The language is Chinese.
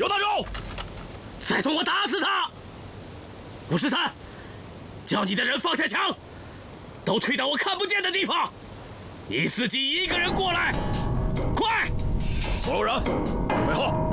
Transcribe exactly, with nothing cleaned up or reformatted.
有大有， 再动我打死他！五十三，叫你的人放下枪，都退到我看不见的地方。你自己一个人过来，快！ 所有人，准备好。